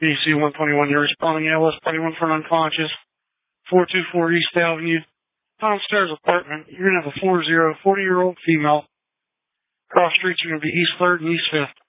BC 121, you're responding LS 21 for an unconscious. 424 East Avenue, downstairs apartment. You're going to have a 40-year-old female. Cross streets are going to be East 3rd and East 5th.